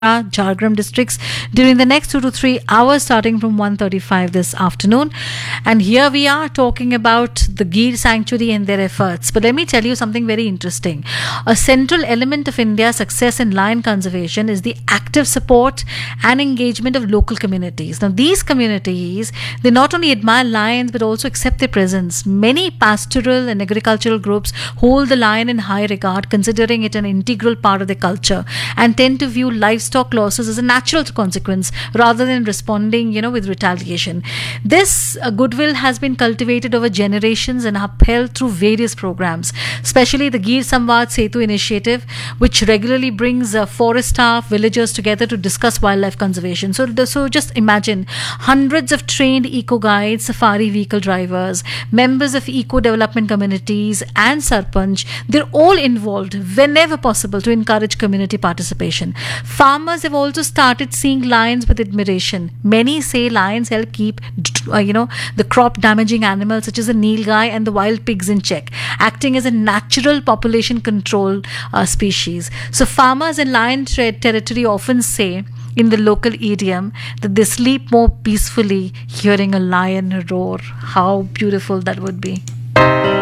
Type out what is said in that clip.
Jhargram districts during the next 2 to 3 hours starting from 1:35 this afternoon. And here we are talking about the Gir sanctuary and their efforts. But let me tell you something very interesting. A central element of India's success in lion conservation is the active support and engagement of local communities. Now these communities, they not only admire lions but also accept their presence. Many pastoral and agricultural groups hold the lion in high regard, considering it an integral part of their culture, and tend to view livestock losses as a natural consequence rather than responding, with retaliation. This goodwill has been cultivated over generations and upheld through various programs, especially the Gir Samvad Setu initiative, which regularly brings forest staff, villagers together to discuss wildlife conservation. So just imagine hundreds of trained eco guides, safari vehicle drivers, members of eco development communities, and Sarpanch. They're all involved whenever possible to encourage community participation. Farmers have also started seeing lions with admiration. Many say lions help keep, the crop damaging animals such as the nilgai and the wild pigs in check, acting as a natural population control species. So farmers in lion territory often say in the local idiom that they sleep more peacefully hearing a lion roar. How beautiful that would be.